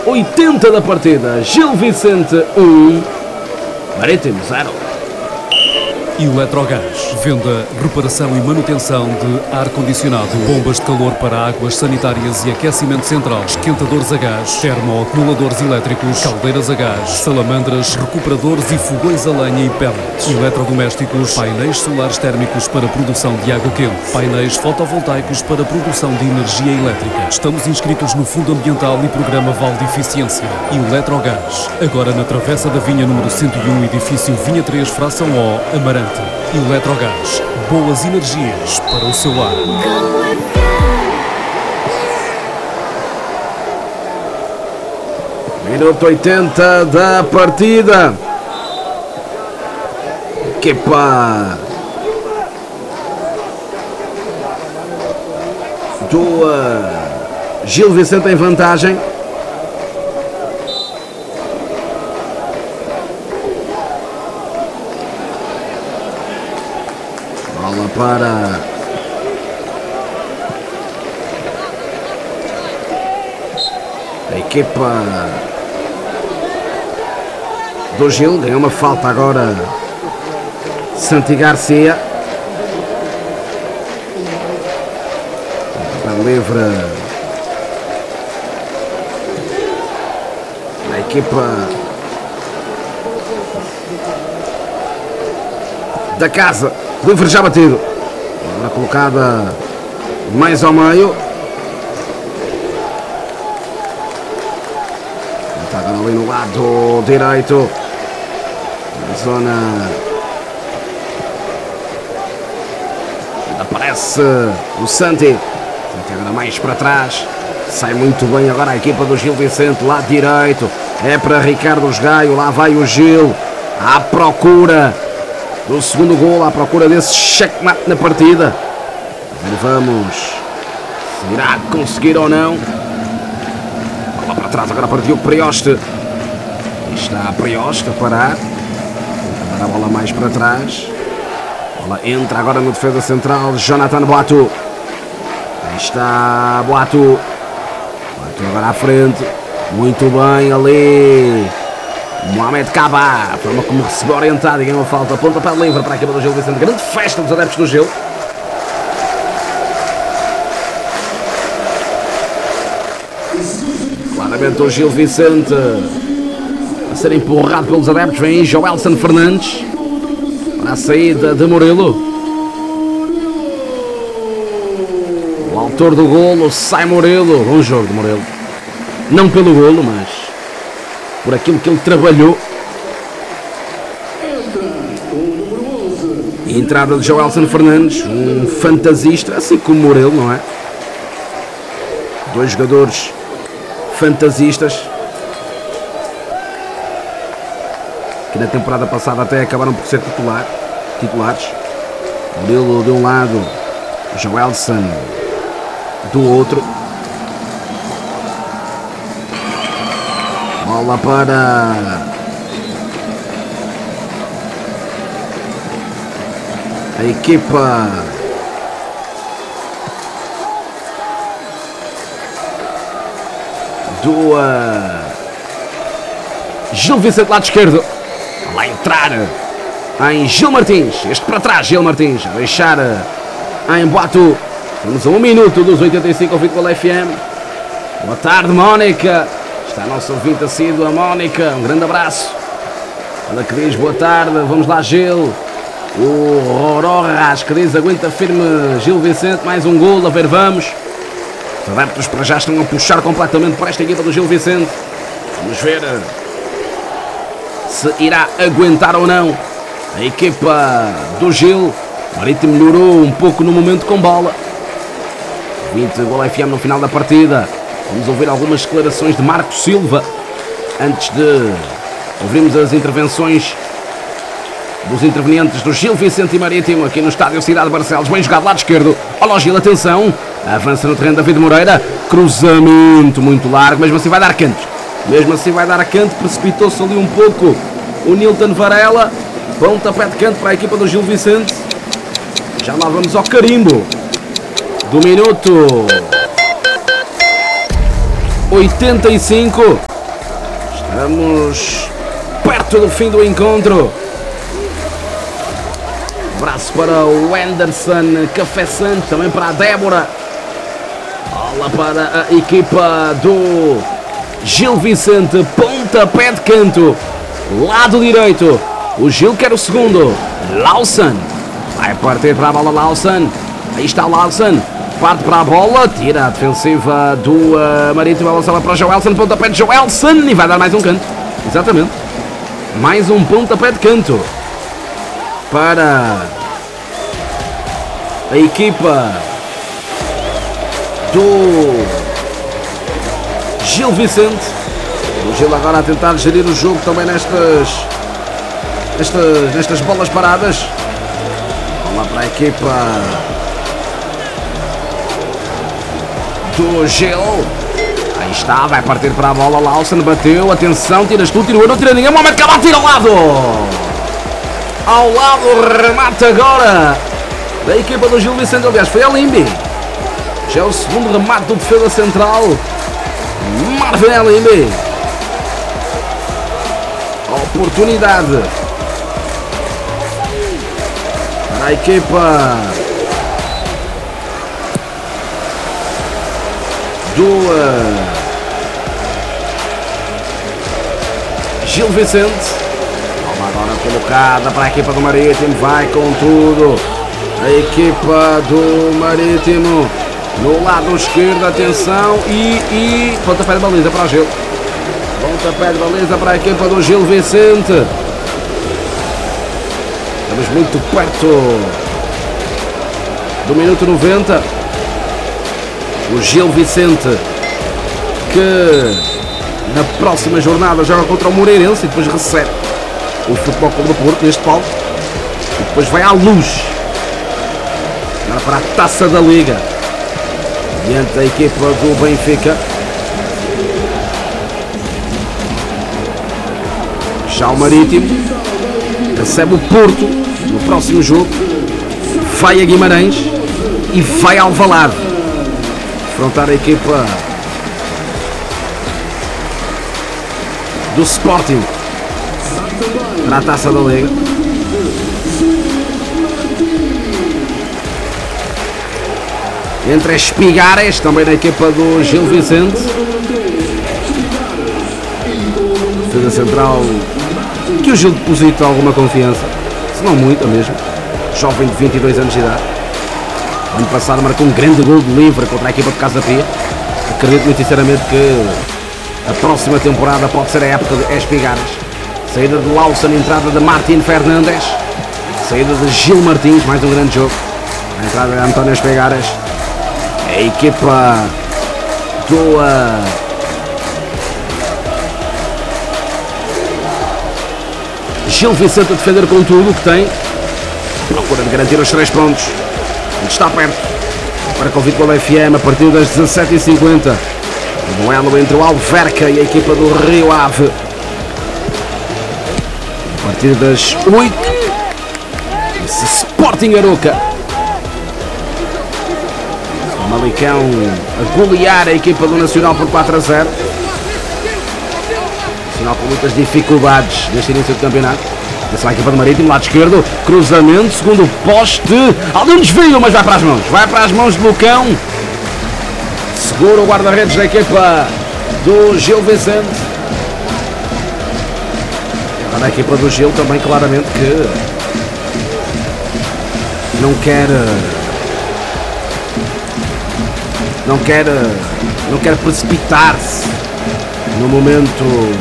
80 da partida. Gil Vicente 1, Marítimo 0. Eletrogás. Venda, reparação e manutenção de ar-condicionado, bombas de calor para águas sanitárias e aquecimento central, esquentadores a gás, termoacumuladores elétricos, caldeiras a gás, salamandras, recuperadores e fogões a lenha e pellets, eletrodomésticos, painéis solares térmicos para produção de água quente, painéis fotovoltaicos para produção de energia elétrica. Estamos inscritos no Fundo Ambiental e Programa Val de Eficiência. Eletrogás. Agora na Travessa da Vinha número 101, edifício Vinha 3, fração O, Amarante. Eletrogás. Boas energias para o seu lar. Minuto 80 da partida. Equipa do Gil Vicente em vantagem. Bola para a equipa do Gil. Ganhou uma falta agora Santi Garcia. Está livre a equipa da casa. Livre já batido. Agora colocada mais ao meio. Está agora ali no lado direito. Na zona. Aparece o Santi. Santi agora mais para trás. Sai muito bem agora a equipa do Gil Vicente. Lado direito. É para Ricardo Gaio. Lá vai o Gil. À procura do segundo gol, à procura desse checkmate na partida. Vamos, se irá conseguir ou não. Bola para trás agora para Diogo Prioste. Está a Prioste a parar. Agora a bola mais para trás. A bola entra agora no defesa central, Jonathan Boato. Aí está Boato. Boato agora à frente. Muito bem ali Mohamed Kaba, a forma como recebeu orientado e ganhou a falta. Pontapé livre para a equipa do Gil Vicente. Grande festa dos adeptos do Gil. Claramente o Gil Vicente a ser empurrado pelos adeptos. Vem aí Joelson Fernandes para a saída de Murilo. O autor do golo sai Murilo. Bom jogo de Murilo. Não pelo golo, mas por aquilo que ele trabalhou. E a entrada de Joelson Fernandes, um fantasista, assim como Murilo, não é? Dois jogadores fantasistas que na temporada passada até acabaram por ser titulares. Murilo de um lado, Joelson do outro. Bola para a equipa do Gil Vicente, lado esquerdo. Vai entrar em Gil Martins. Este para trás, Gil Martins. A deixar em Boato. Estamos a 1 minuto dos 85 ao Futebol FM. Boa tarde, Mónica. Está a nossa ouvinte assídua, a Mónica. Um grande abraço. Ela que diz boa tarde. Vamos lá, Gil. O Rororras que diz aguenta firme Gil Vicente. Mais um gol. A ver, vamos. Os adeptos para já estão a puxar completamente para esta equipa do Gil Vicente. Vamos ver se irá aguentar ou não a equipa do Gil. O Marítimo melhorou um pouco no momento com bola. 20 Gol FM no final da partida. Vamos ouvir algumas declarações de Marco Silva antes de ouvirmos as intervenções dos intervenientes do Gil Vicente e Marítimo aqui no estádio Cidade de Barcelos. Bem jogado, lado esquerdo. Olha o Gil, atenção. Avança no terreno David Moreira. Cruzamento muito largo, mesmo assim vai dar canto. Precipitou-se ali um pouco o Nilton Varela. Pontapé de canto para a equipa do Gil Vicente. Já lá vamos ao carimbo do minuto 85. Estamos perto do fim do encontro. Abraço para o Anderson Café Santo, também para a Débora. Bola para a equipa do Gil Vicente, pontapé de canto, lado direito. O Gil quer o segundo. Lawson vai partir para a bola. Lawson, aí está Lawson, parte para a bola, tira a defensiva do Marítimo, lançava para o Joelson, pontapé de Joelson e vai dar mais um canto. Exatamente, mais um pontapé de canto para a equipa do Gil Vicente. O Gil agora a tentar gerir o jogo também nestas bolas paradas. Vamos lá para a equipa do Gil. Aí está, vai partir para a bola. Lawson bateu, atenção, tiras tu, tirou, não tira ninguém. Mohamed Cabal tira ao lado. Ao lado, remata agora da equipa do Gil Vicente. Aliás, foi a Limbi. Já é o segundo remate do defesa central, Marvin Limbi. Oportunidade para a equipa do Gil Vicente. Bola agora colocada para a equipa do Marítimo, vai com tudo a equipa do Marítimo no lado esquerdo, atenção, e pontapé de baliza para o Gil. Pontapé de baliza para a equipa do Gil Vicente. Estamos muito perto do minuto 90. O Gil Vicente, que na próxima jornada joga contra o Moreirense e depois recebe o Futebol Clube do Porto neste palco. E depois vai à Luz agora para a Taça da Liga diante da equipa do Benfica. Já o Marítimo recebe o Porto no próximo jogo, vai a Guimarães e vai ao Alvalade enfrentar a equipa do Sporting para a Taça da Liga. Entre as Espigares, também da equipa do Gil Vicente. Defesa central que o Gil deposita alguma confiança, se não muita mesmo. Jovem de 22 anos de idade. Ano passado marcou um grande gol de livre contra a equipa de Casa Pia. Acredito muito sinceramente que a próxima temporada pode ser a época de Espigares. Saída de Lawson, entrada de Martín Fernandes, saída de Gil Martins, mais um grande jogo. A entrada de António Espigares. A equipa do Gil Vicente a defender com tudo o que tem, procura de garantir os 3 pontos. Está perto para convite pelo FM a partir das 17h50. O duelo entre o Alverca e a equipa do Rio Ave a partir das 8. Esse Sporting Aroca, o Malicão a golear a equipa do Nacional por 4-0. Nacional com muitas dificuldades neste início do campeonato. Atenção à equipa do Marítimo, lado esquerdo, cruzamento, segundo poste, ali um desvio, mas vai para as mãos de Lucão. Segura o guarda-redes da equipa do Gil Vicente. Agora a equipa do Gil também claramente que não quer precipitar-se no momento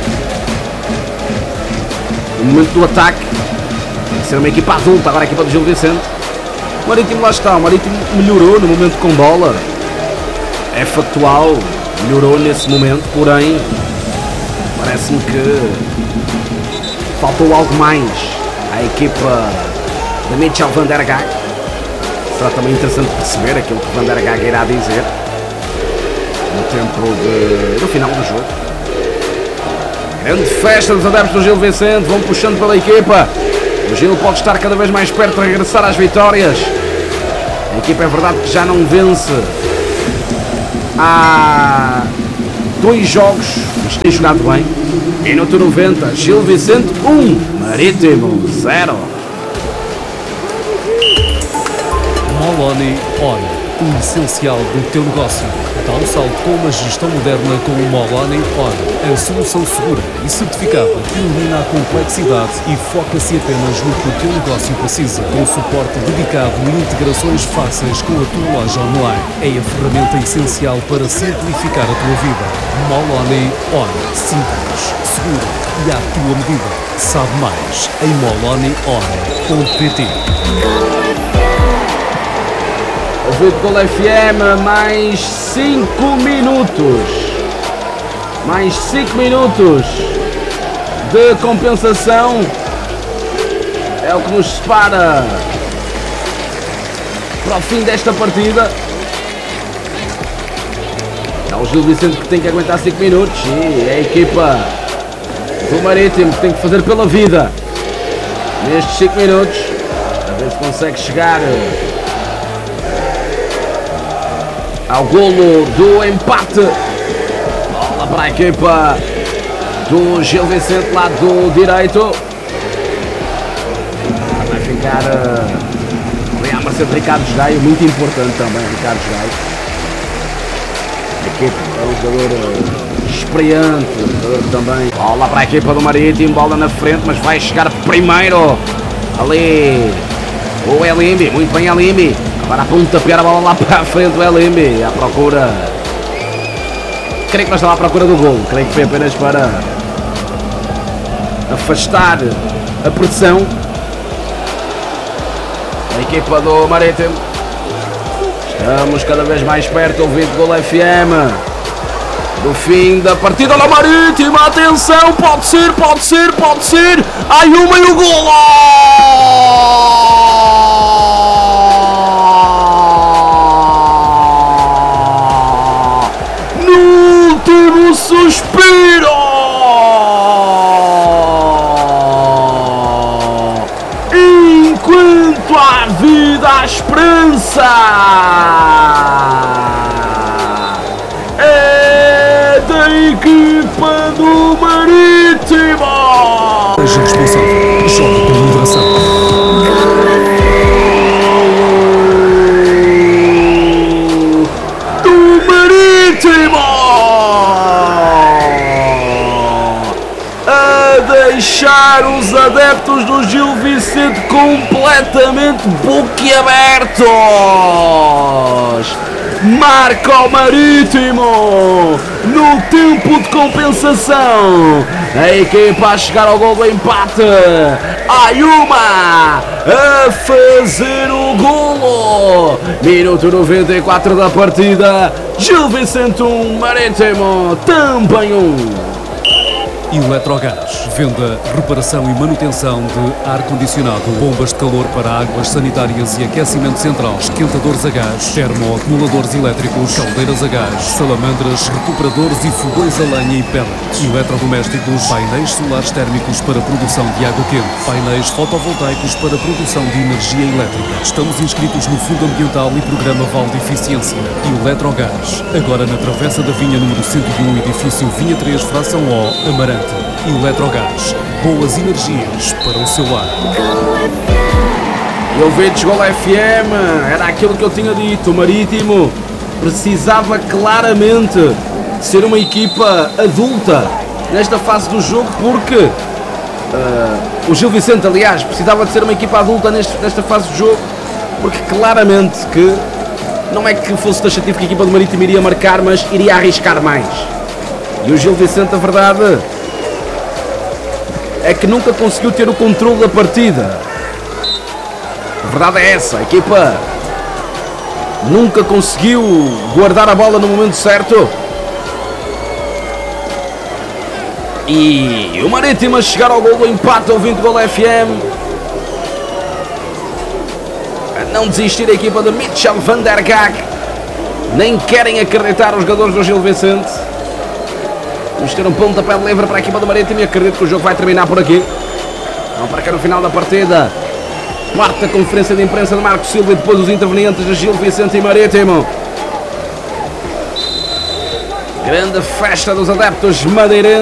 do ataque. Tem que ser uma equipa adulta agora a equipa do Gil Vicente. O Marítimo lá está, o Marítimo melhorou no momento com bola, é factual, melhorou nesse momento, porém parece-me que faltou algo mais à equipa de Michel van der Gaag. Será também interessante perceber aquilo que Van der Gaag irá dizer no final do jogo. Grande festa dos adeptos do Gil Vicente, vão puxando pela equipa. O Gil pode estar cada vez mais perto de regressar às vitórias. A equipa é verdade que já não vence há 2 jogos mas tem jogado bem. Minuto 90, Gil Vicente 1, Marítimo 0. Moloni On, o essencial do teu negócio. Dá um salto com uma gestão moderna com o Moloni On, a solução segura e certificada que elimina a complexidade e foca-se apenas no que o teu negócio precisa, com suporte dedicado e integrações fáceis com a tua loja online. É a ferramenta essencial para simplificar a tua vida. Moloni On, simples, seguro e à tua medida. Sabe mais em molonion.pt. Ouvido Gol FM, mais 5 minutos. Mais 5 minutos de compensação. É o que nos separa para o fim desta partida. É o Gil Vicente que tem que aguentar 5 minutos. E é a equipa do Marítimo que tem que fazer pela vida nestes 5 minutos. A ver se consegue chegar ao golo do empate. Bola para a equipa do Gil Vicente, lado do direito. Vai ficar bem à mercê de Ricardo Gaio, muito importante também Ricardo Gaio. A equipa é um jogador experiente, um jogador também. Bola para a equipa do Marítimo, bola na frente, mas vai chegar primeiro ali o Elimbi, muito bem Elimbi. Agora a pontapear a bola lá para a frente, o Elimbi à procura. Creio que não estava à procura do gol, creio que foi apenas para afastar a pressão. A equipa do Marítimo. Estamos cada vez mais perto, ouvindo Gol FM, do fim da partida do Marítimo. Atenção, pode ser, pode ser, pode ser. Ai, uma e o gol! Suspiro! Enquanto há vida, há esperança! É da equipa do Marítimo! Seja responsável, jogue com moderação. Deixar os adeptos do Gil Vicente completamente boquiabertos. Marca o Marítimo no tempo de compensação. A equipa a chegar ao gol do empate. Ayuma a fazer o golo. Minuto 94 da partida. Gil Vicente 1, Marítimo também 1. Eletrogás, venda, reparação e manutenção de ar-condicionado, bombas de calor para águas sanitárias e aquecimento central, esquentadores a gás, termoacumuladores elétricos, caldeiras a gás, salamandras, recuperadores e fogões a lenha e pellets, eletrodomésticos, painéis solares térmicos para produção de água quente, painéis fotovoltaicos para produção de energia elétrica. Estamos inscritos no Fundo Ambiental e Programa Val de Eficiência. Eletrogás, agora na Travessa da Vinha número 101, edifício Vinha 3, fração O, Amarante. Eletrogás, boas energias para o seu lar. E ouvintes Gol FM, era aquilo que eu tinha dito. O Marítimo precisava claramente ser uma equipa adulta nesta fase do jogo, porque o Gil Vicente, aliás, precisava de ser uma equipa adulta nesta fase do jogo, porque claramente que não é que fosse taxativo que a equipa do Marítimo iria marcar, mas iria arriscar mais. E o Gil Vicente, a verdade é que nunca conseguiu ter o controle da partida. A verdade é essa, a equipa nunca conseguiu guardar a bola no momento certo. E o Marítimo a chegar ao gol do empate, ouvindo Gol FM. A não desistir a equipa de Mitchell van der Gaag. Nem querem acreditar os jogadores do Gil Vicente. Vamos ter um pontapé de livre para a equipa do Marítimo e acredito que o jogo vai terminar por aqui. Vamos para cá no final da partida. Quarta conferência de imprensa de Marco Silva e depois os intervenientes de Gil Vicente e Marítimo. Grande festa dos adeptos madeirenses.